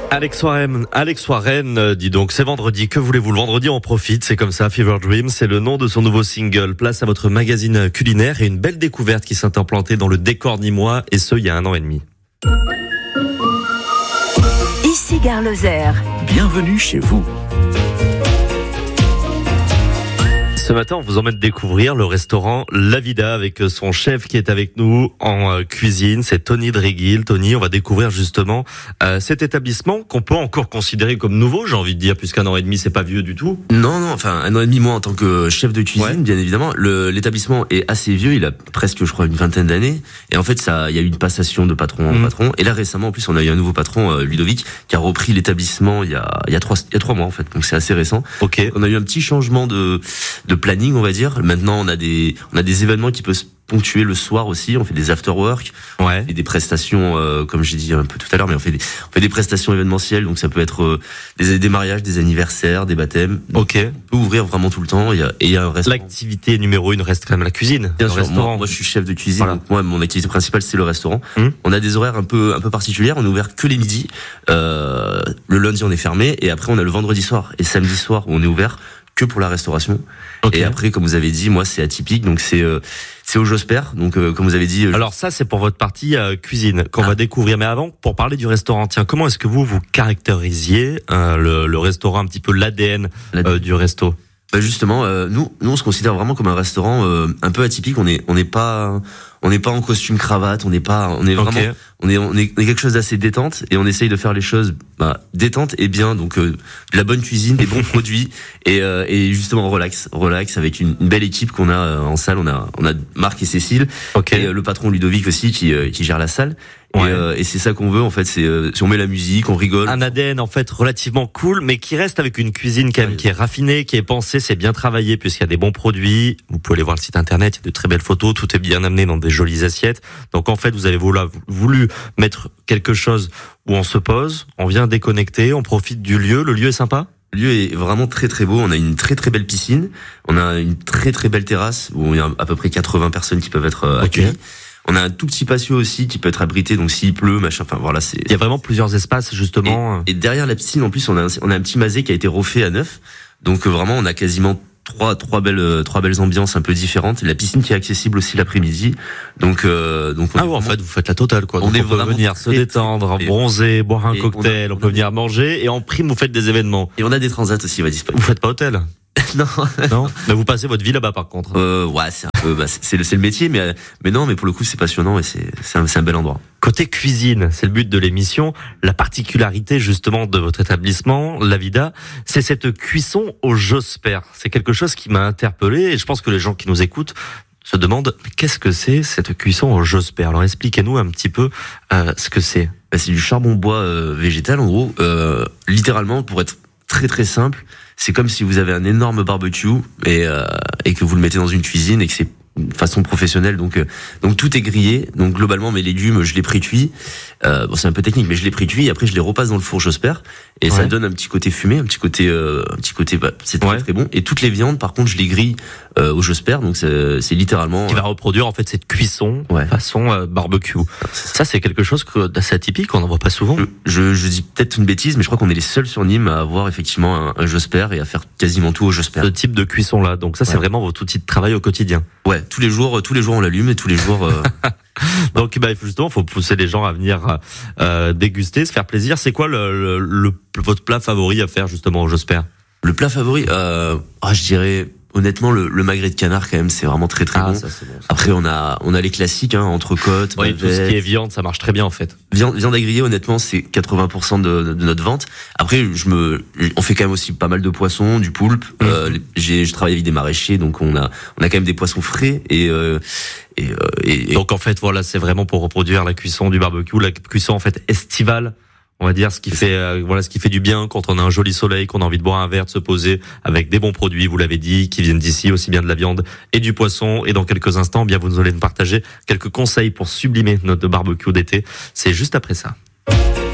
Alex Warren, dis donc, c'est vendredi, que voulez-vous? Le vendredi, on profite, c'est comme ça, Fever Dream, c'est le nom de son nouveau single. Place à votre magazine culinaire et une belle découverte qui s'est implantée dans le décor nîmois, et ce, il y a 1 an et demi. Ici Gare Lozère. Bienvenue chez vous. Ce matin, on vous emmène découvrir le restaurant La Vida avec son chef qui est avec nous en cuisine. C'est Tony Dréguil. Tony, on va découvrir justement cet établissement qu'on peut encore considérer comme nouveau, j'ai envie de dire, puisqu'un an et demi, c'est pas vieux du tout. Non, enfin 1 an et demi, moi en tant que chef de cuisine, bien évidemment. L'établissement est assez vieux, il a presque, je crois, une vingtaine d'années. Et en fait, il y a eu une passation de patron en patron. Et là, récemment, en plus, on a eu un nouveau patron, Ludovic, qui a repris l'établissement il y a 3 mois en fait. Donc c'est assez récent. Ok. On a eu un petit changement de planning, on va dire. Maintenant, on a des événements qui peuvent se ponctuer le soir aussi. On fait des after-work, et des prestations, comme j'ai dit un peu tout à l'heure, mais on fait des prestations événementielles. Donc ça peut être des mariages, des anniversaires, des baptêmes. Ok. On peut ouvrir vraiment tout le temps. Il y a un restaurant. L'activité numéro 1 reste quand même la cuisine. Bien le sûr. restaurant. Moi, je suis chef de cuisine. Voilà. Donc moi, mon activité principale, c'est le restaurant. On a des horaires un peu particulières. On est ouvert que les midis. Le lundi, on est fermé. Et après, on a le vendredi soir et samedi soir où on est ouvert que pour la restauration. Okay. Et après, comme vous avez dit, moi, c'est atypique. Donc c'est au Josper. Donc comme vous avez dit. Alors ça, c'est pour votre partie cuisine qu'on va découvrir. Mais avant, pour parler du restaurant, tiens, comment est-ce que vous caractérisiez le restaurant, un petit peu l'ADN du resto? Bah justement, nous on se considère vraiment comme un restaurant un peu atypique. On n'est pas en costume cravate, on est vraiment on est quelque chose d'assez détente, et on essaye de faire les choses détente et bien, donc de la bonne cuisine, des bons produits, et justement relax avec une belle équipe qu'on a en salle. On a Marc et Cécile, et le patron Ludovic aussi qui gère la salle. Et c'est ça qu'on veut en fait, c'est si on met la musique, on rigole. Un ADN en fait relativement cool, mais qui reste avec une cuisine quand même qui est raffinée, qui est pensée, c'est bien travaillé puisqu'il y a des bons produits. Vous pouvez aller voir le site internet, il y a de très belles photos, tout est bien amené dans des jolies assiettes. Donc en fait, vous avez voulu mettre quelque chose où on se pose, on vient déconnecter, on profite du lieu. Le lieu est sympa. Le lieu est vraiment très très beau. On a une très très belle piscine, on a une très très belle terrasse où il y a à peu près 80 personnes qui peuvent être accueillies. On a un tout petit patio aussi qui peut être abrité, donc s'il pleut, machin, enfin voilà, c'est. Il y a vraiment plusieurs espaces justement. Et derrière la piscine, en plus, on a un petit masé qui a été refait à neuf. Donc vraiment, on a quasiment trois belles ambiances un peu différentes. La piscine qui est accessible aussi l'après-midi. Donc en fait, vous faites la totale, quoi. On peut venir se détendre, bronzer, boire un cocktail, on peut venir manger, et en prime, vous faites des événements. Et on a des transats aussi, Vous faites pas hôtel? Non. Mais vous passez votre vie là-bas par contre. C'est un peu, c'est le métier, mais non, mais pour le coup c'est passionnant et c'est un bel endroit. Côté cuisine, c'est le but de l'émission. La particularité justement de votre établissement, La Vida, c'est cette cuisson au Josper. C'est quelque chose qui m'a interpellé, et je pense que les gens qui nous écoutent se demandent qu'est-ce que c'est cette cuisson au Josper. Alors expliquez-nous un petit peu ce que c'est. C'est du charbon bois végétal en gros. Littéralement, pour être très très simple, c'est comme si vous avez un énorme barbecue et que vous le mettez dans une cuisine et que c'est de façon professionnelle. Donc tout est grillé. Donc globalement, mes légumes, je les pré-cuis. C'est un peu technique, mais je les pré-cuis et après je les repasse dans le four Josper, et ça donne un petit côté fumé, un petit côté c'est très très bon. Et toutes les viandes, par contre, je les grille au Josper. Donc c'est littéralement qui va reproduire en fait cette cuisson façon barbecue. Ça, c'est quelque chose d'assez atypique, on n'en voit pas souvent. Je dis peut-être une bêtise, mais je crois qu'on est les seuls sur Nîmes à avoir effectivement un Josper et à faire quasiment tout au Josper. Ce type de cuisson là, donc ça c'est vraiment votre outil de travail au quotidien. Ouais, tous les jours on l'allume, et tous les jours. Donc justement, faut pousser les gens à venir déguster, se faire plaisir. C'est quoi votre plat favori à faire justement au Josper? Le plat favori, je dirais honnêtement le magret de canard quand même, c'est vraiment très très bon. Ça, c'est bon. Après on a les classiques, entrecôte, tout ce qui est viande, ça marche très bien en fait. Viande à griller, honnêtement, c'est 80% de notre vente. Après on fait quand même aussi pas mal de poissons, du poulpe. Je travaille avec des maraîchers, donc on a quand même des poissons frais et donc en fait voilà, c'est vraiment pour reproduire la cuisson du barbecue, la cuisson en fait estivale. On va dire ce qui fait du bien quand on a un joli soleil, qu'on a envie de boire un verre, de se poser avec des bons produits, vous l'avez dit, qui viennent d'ici, aussi bien de la viande et du poisson. Et dans quelques instants, vous allez nous partager quelques conseils pour sublimer notre barbecue d'été. C'est juste après ça.